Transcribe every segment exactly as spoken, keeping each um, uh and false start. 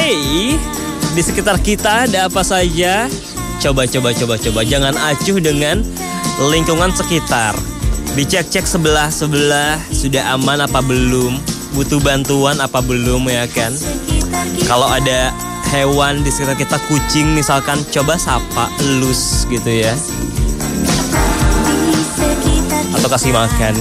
Hey, di sekitar kita ada apa saja? Coba, coba, coba, coba. Jangan acuh dengan lingkungan sekitar. Dicek-cek sebelah-sebelah, sudah aman apa belum? Butuh bantuan apa belum, ya kan? Kalau ada hewan di sekitar kita, kucing misalkan, coba sapa, elus gitu ya. Atau kasih makan.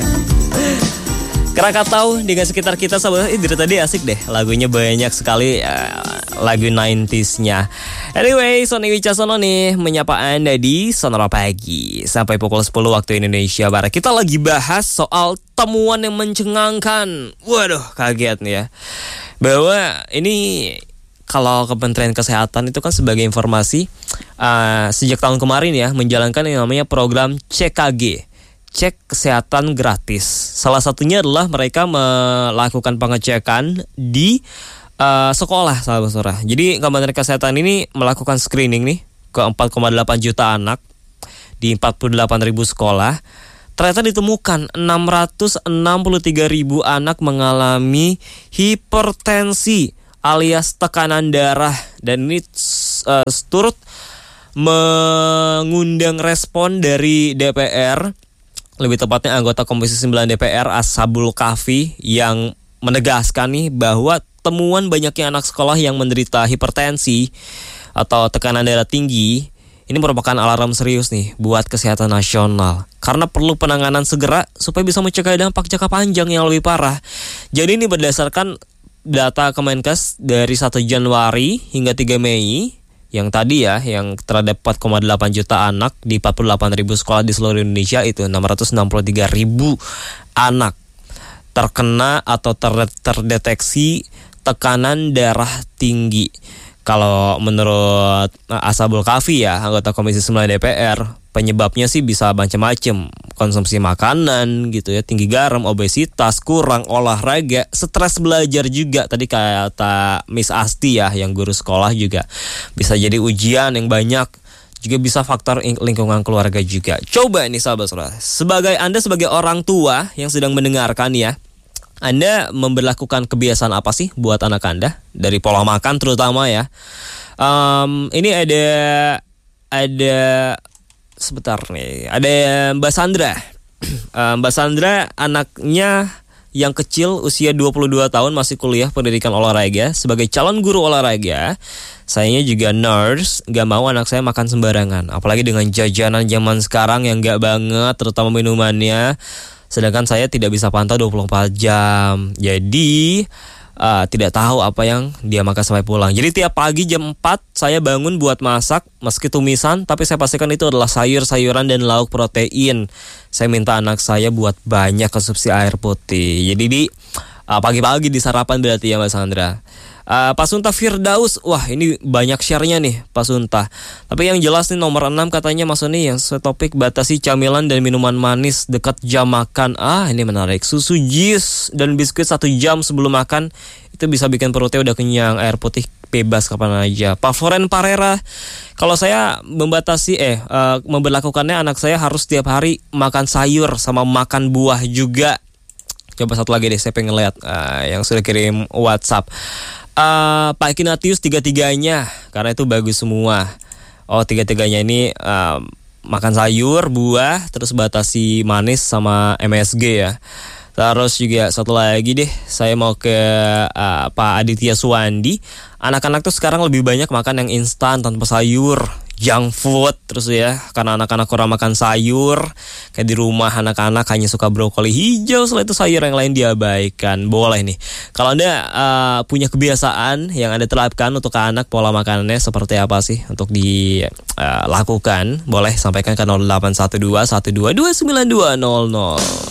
Krakatau dengan sekitar kita, sahabat. Eh, dari tadi asik deh. Lagunya banyak sekali, uh, lagu sembilan puluhan-nya. Anyway, Sony Wicaksono nih menyapa Anda di Sonora Pagi sampai pukul sepuluh waktu Indonesia Barat. Kita lagi bahas soal temuan yang mencengangkan. Waduh, kaget nih ya. Bahwa ini kalau Kementerian Kesehatan itu kan sebagai informasi, uh, sejak tahun kemarin ya menjalankan yang namanya program C K G. Cek kesehatan gratis. Salah satunya adalah mereka melakukan pengecekan di uh, sekolah, sahabat-sahabat. Jadi Kementerian Kesehatan ini melakukan screening nih ke empat koma delapan juta anak di empat puluh delapan ribu sekolah. Ternyata ditemukan enam ratus enam puluh tiga ribu anak mengalami hipertensi alias tekanan darah, dan ini uh, turut mengundang respon dari D P R. Lebih tepatnya anggota Komisi sembilan D P R Ashabul Kahfi yang menegaskan nih bahwa temuan banyaknya anak sekolah yang menderita hipertensi atau tekanan darah tinggi ini merupakan alarm serius nih buat kesehatan nasional, karena perlu penanganan segera supaya bisa mencegah dampak jangka panjang yang lebih parah. Jadi ini berdasarkan data Kemenkes dari satu Januari hingga tiga Mei yang tadi ya, yang terhadap empat koma delapan juta anak di empat puluh delapan ribu sekolah di seluruh Indonesia, itu enam ratus enam puluh tiga ribu anak terkena atau ter- terdeteksi tekanan darah tinggi. Kalau menurut Ashabul Kahfi ya, anggota Komisi sembilan D P R, penyebabnya sih bisa macam-macam. Konsumsi makanan gitu ya, tinggi garam, obesitas, kurang olahraga, stres belajar juga. Tadi kata Miss Asti ya, yang guru sekolah juga. Bisa jadi ujian yang banyak, juga bisa faktor lingkungan keluarga juga. Coba nih sahabat-sahabat, sebagai Anda sebagai orang tua yang sedang mendengarkan ya, Anda memberlakukan kebiasaan apa sih buat anak Anda? Dari pola makan terutama ya. Um, ini ada ada sebentar nih, ada Mbak Sandra. uh, Mbak Sandra anaknya yang kecil usia dua puluh dua tahun masih kuliah pendidikan olahraga. Sebagai calon guru olahraga, sayanya juga nurse, gak mau anak saya makan sembarangan. Apalagi dengan jajanan zaman sekarang yang gak banget, terutama minumannya. Sedangkan saya tidak bisa pantau dua puluh empat jam. Jadi uh, tidak tahu apa yang dia makan sampai pulang. Jadi tiap pagi jam empat saya bangun buat masak, meski tumisan, tapi saya pastikan itu adalah sayur-sayuran dan lauk protein. Saya minta anak saya buat banyak konsumsi air putih. Jadi di uh, pagi-pagi di sarapan berarti ya Mbak Sandra. Uh, Pak Sunta Firdaus, wah ini banyak share-nya nih Pak Sunta. Tapi yang jelas nih nomor enam katanya Mas Sony yang sesuai topik, batasi camilan dan minuman manis dekat jam makan. Ah ini menarik. Susu jus dan biskuit satu jam sebelum makan itu bisa bikin perutnya udah kenyang. Air putih bebas kapan aja. Pak Floren Parera, kalau saya membatasi eh uh, memberlakukannya, anak saya harus setiap hari makan sayur sama makan buah juga. Coba satu lagi deh, saya pengen lihat uh, yang sudah kirim WhatsApp. Uh, Pak Kinatius tiga-tiganya, karena itu bagus semua. Oh tiga-tiganya ini uh, makan sayur, buah, terus batasi manis sama M S G ya. Terus juga satu lagi deh, saya mau ke uh, Pak Aditya Suwandi. Anak-anak tuh sekarang lebih banyak makan yang instan tanpa sayur, junk food terus ya, karena anak-anak kurang makan sayur. Kayak di rumah anak-anak hanya suka brokoli hijau, setelah itu sayur yang lain diabaikan. Boleh nih, kalau Anda uh, punya kebiasaan yang Anda terapkan untuk anak, pola makanannya seperti apa sih untuk dilakukan? Uh, boleh sampaikan ke nol delapan satu dua satu dua dua sembilan dua nol nol.